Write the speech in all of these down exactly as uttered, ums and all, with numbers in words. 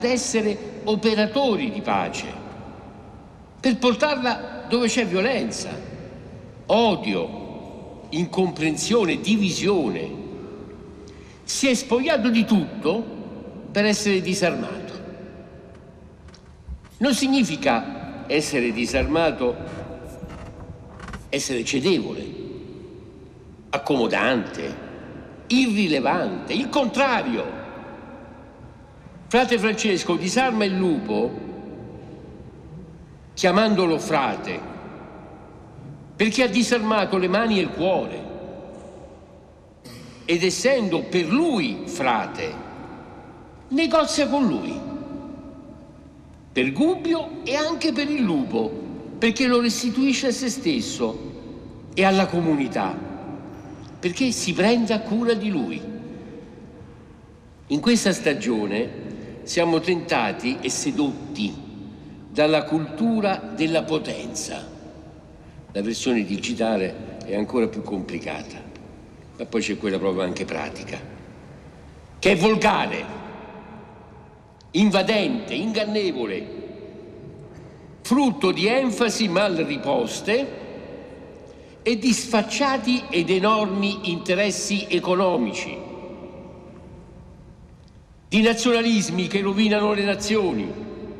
essere operatori di pace, per portarla dove c'è violenza, odio, incomprensione, divisione. Si è spogliato di tutto per essere disarmato. Non significa essere disarmato essere cedevole, accomodante, irrilevante, il contrario. Frate Francesco disarma il lupo chiamandolo frate, perché ha disarmato le mani e il cuore, ed essendo per lui frate, negozia con lui, per Gubbio e anche per il lupo, perché lo restituisce a se stesso e alla comunità, perché si prenda cura di lui. In questa stagione siamo tentati e sedotti dalla cultura della potenza. La versione digitale è ancora più complicata, ma poi c'è quella proprio anche pratica, che è volgare, invadente, ingannevole, frutto di enfasi mal riposte e di sfacciati ed enormi interessi economici, di nazionalismi che rovinano le nazioni,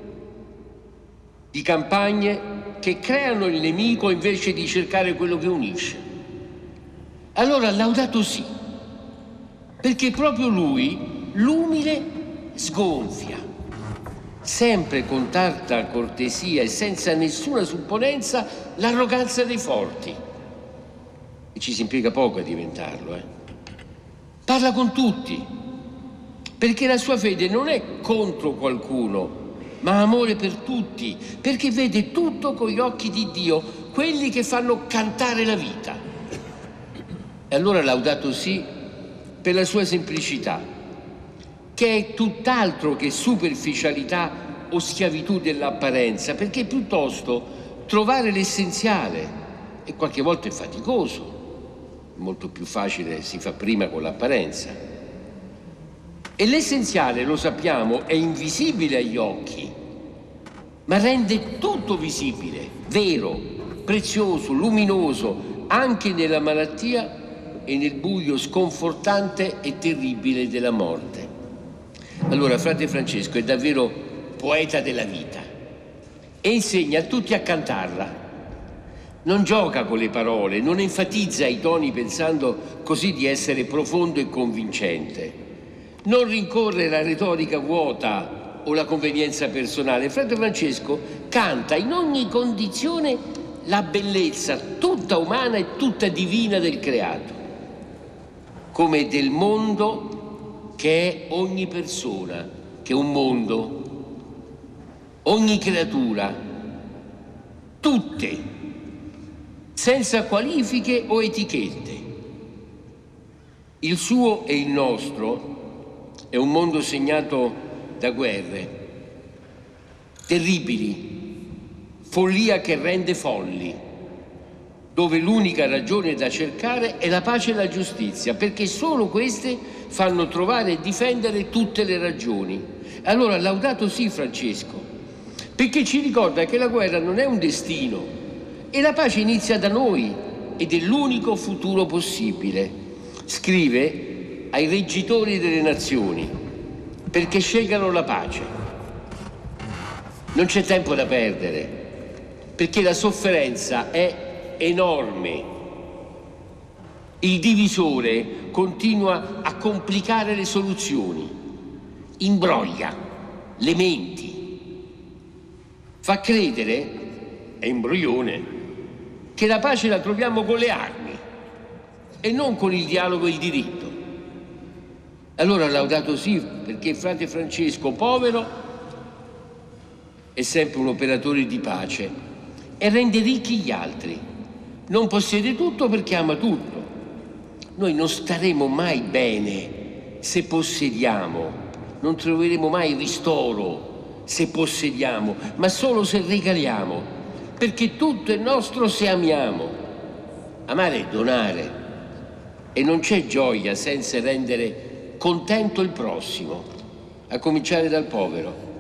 di campagne che creano il nemico invece di cercare quello che unisce. Allora Laudato Si, perché proprio lui, l'umile, sgonfia, sempre con tanta cortesia e senza nessuna supponenza, l'arroganza dei forti. E ci si impiega poco a diventarlo, eh. Parla con tutti, perché la sua fede non è contro qualcuno, ma amore per tutti, perché vede tutto con gli occhi di Dio, quelli che fanno cantare la vita. E allora Laudato Si per la sua semplicità, che è tutt'altro che superficialità o schiavitù dell'apparenza, perché piuttosto trovare l'essenziale, e qualche volta è faticoso, molto più facile si fa prima con l'apparenza. E l'essenziale, lo sappiamo, è invisibile agli occhi, ma rende tutto visibile, vero, prezioso, luminoso, anche nella malattia e nel buio sconfortante e terribile della morte. Allora, frate Francesco è davvero poeta della vita e insegna a tutti a cantarla. Non gioca con le parole, non enfatizza i toni pensando così di essere profondo e convincente. Non rincorre la retorica vuota o la convenienza personale. Frate Francesco canta in ogni condizione la bellezza tutta umana e tutta divina del creato, come del mondo che è ogni persona, che è un mondo, ogni creatura, tutte, senza qualifiche o etichette. Il suo e il nostro è un mondo segnato da guerre terribili, follia che rende folli, dove l'unica ragione da cercare è la pace e la giustizia, perché solo queste fanno trovare e difendere tutte le ragioni. Allora Laudato Si Francesco, perché ci ricorda che la guerra non è un destino e la pace inizia da noi ed è l'unico futuro possibile. Scrive ai reggitori delle nazioni perché scelgano la pace. Non c'è tempo da perdere, perché la sofferenza è enorme. Il divisore continua a complicare le soluzioni, imbroglia le menti, fa credere, è imbroglione, che la pace la troviamo con le armi e non con il dialogo e il diritto. Allora Laudato Si perché frate Francesco, povero, è sempre un operatore di pace e rende ricchi gli altri. Non possiede tutto perché ama tutto. Noi non staremo mai bene se possediamo, non troveremo mai ristoro se possediamo, ma solo se regaliamo, perché tutto è nostro se amiamo. Amare è donare e non c'è gioia senza rendere contento il prossimo. a cominciare dal povero.